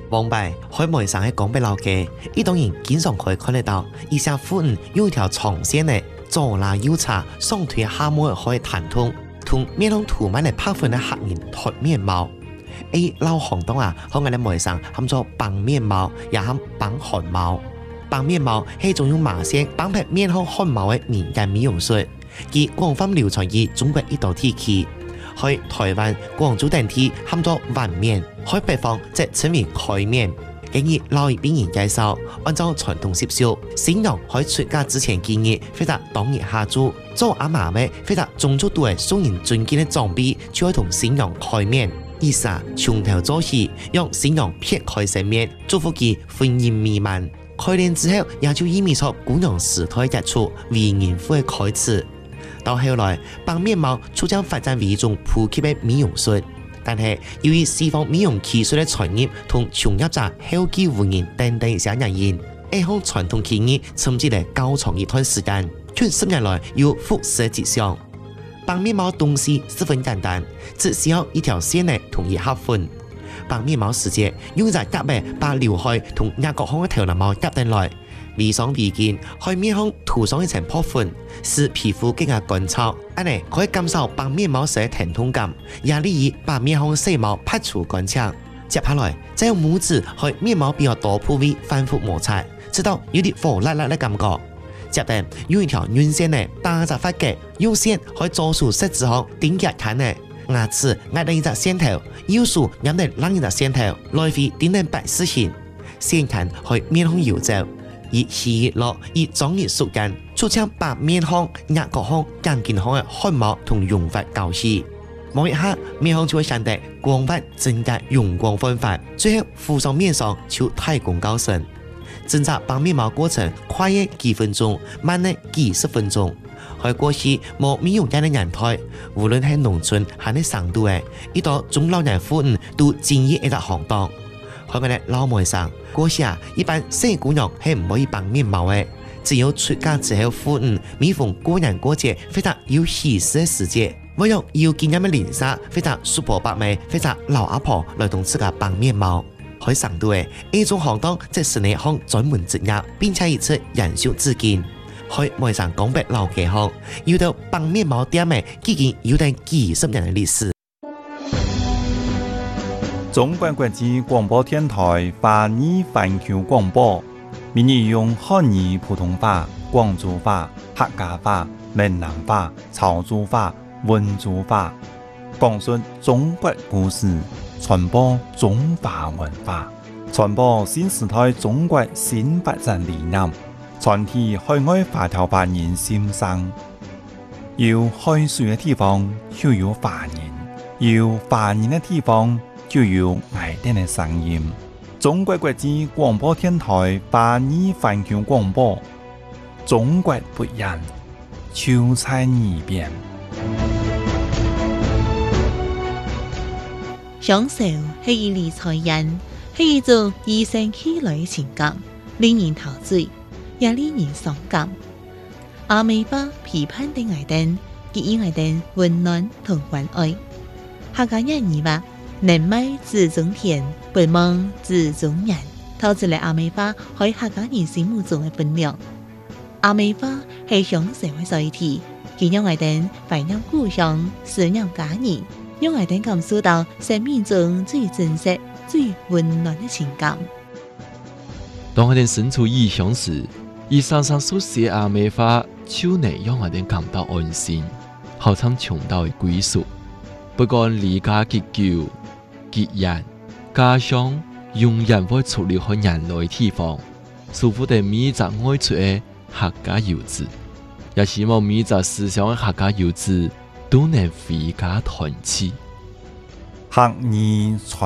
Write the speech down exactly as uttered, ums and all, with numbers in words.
王牌喺門上喺講俾老嘅，呢當然經常可以看得到，以下附近有一條長線嘅左拉右叉，雙腿下摸可以彈通，同面向塗滿嘅拍粉嘅黑人脫面貌。A 老行當啊，喺我哋門上喊做綁面貌，也喊綁汗毛。綁面貌係一種用麻線綁拍面向汗毛嘅民間美容術，其廣泛流傳於中國一道地區。喺台灣、廣州等地喊做彎面，喺北方則稱為開面。根據老一輩人介紹，按照傳統習俗，新娘喺出嫁之前幾日，或者當日下晝，做阿嫲嘅或者宗族度嘅送人尊敬嘅長輩，就會同新娘開面，意思啊，從頭做起，讓新娘撇開神面，祝福佢婚姻美滿。開臉之後，也就意味着姑娘時態日出，為人婦嘅開始。到後來，綁面貌逐漸發展為一種普及嘅美容術，但係由於西方美容技術嘅傳入同從業者後繼無人等等一些原因，呢項傳統技藝甚至嚟較長一段時間，近十年來有復甦跡象。綁面貌東西十分簡單，只需要一條線嚟同一盒粉。綁面貌時節，用在夾尾把劉海同額角腔嘅頭毛夾定來。微爽微見，喺面上塗上一層泡粉，使皮膚更加乾燥。安尼可以減少綁面貌時嘅疼痛感，也利於把面上細毛拍除乾淨。接下來，再用拇指喺面貌比較多部位反覆摩擦，直到有啲火辣辣嘅感覺。接着用一條軟線嘅打雜髮夾，用線喺左手食指上頂夾近嘅牙齒壓定一隻線頭，右手壓定另一隻線頭，來回頂定八字形，線近喺面上遊走。以氣熱落，以裝熱縮緊，逐漸把面腔、額角腔、眼見腔嘅汗毛同絨髮搞起。摸一下，面腔就會顯得光滑、整潔、容光煥發。最後敷上面上就太公高升。整個綁面貌過程快嘅幾分鐘，慢嘅幾十分鐘。喺過去冇美容院嘅年代，無論係農村還係省都嘅，呢度中老年婦女都建議一個行當。喺我哋老門上，嗰時啊，一般細姑娘係唔可以綁面貌嘅，只有出嫁之後婦女每逢過年過節或者有喜事嘅時節，會用要見人嘅鄰舍或者叔伯伯妹或者老阿婆來同自家綁面貌。喺省都嘅呢種行當，即係一項專門職業，並且以此延續至今。喺門上講白老街巷，有到綁面貌店嘅，已經有定幾十年嘅歷史。 中國國際廣播電台華語環球廣播，每日用漢語普通話、廣州話、客家話、閩南話、潮州話、溫州話，講述中國故事，傳播中華文化，傳播新時代中國新發展理念，傳遞海外華僑華人心聲。有海水嘅地方就有華人，有華人嘅地方就有愛聽的聲音。中國國際廣播電台華語環球廣播，中國不一樣，就在耳邊。 享受係一理財人，係一種與生俱來嘅情感，令人陶醉，也令人傷感。阿美巴批判的愛燈，給予愛燈溫暖同關愛。客家人語話：能賣自種田，不忙自種人。透出嚟阿美花喺客家人心目中嘅分量。阿美花係向社會在地，佢讓愛燈懷念故鄉，思念家人，讓愛燈感受到生命中最真實、最溫暖嘅情感。 當愛燈身處異鄉時，伊常常所寫阿美花，就能讓愛燈感到安心，好像尋到嘅歸屬。不管離家結久、結人，家鄉永遠會出離開人類地方，祝福的每一個愛出的客家遊子，也希望每一個思鄉的客家遊子都能回家團聚。 客語傳